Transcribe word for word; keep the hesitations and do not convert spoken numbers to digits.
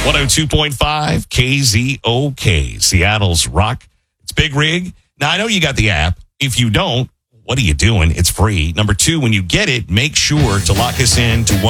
one oh two point five K Z O K, Seattle's Rock. It's Big Rig. Now, I know you got the app. If you don't, what are you doing? It's free. Number two, when you get it, make sure to lock us in to one